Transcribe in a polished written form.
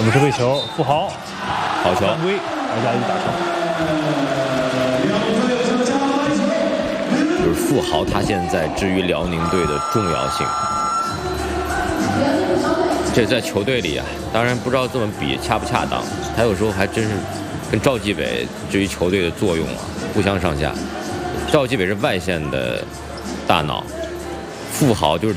50位球，富豪， 好球， 犯规，2+1大球。 就是富豪他现在至于辽宁队的重要性，这在球队里啊，当然不知道这么比恰不恰当，他有时候还真是跟赵继伟至于球队的作用啊不相上下。赵继伟是外线的大脑，富豪就是